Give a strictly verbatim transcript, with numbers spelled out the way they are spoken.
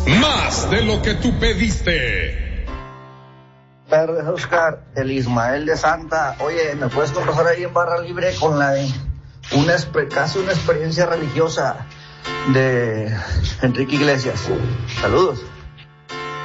Más de lo que tú pediste. Tardes, Oscar, el Ismael de Santa. Oye, ¿me puedes conversar ahí en Barra Libre con la de una, casi una experiencia religiosa de Enrique Iglesias? Saludos.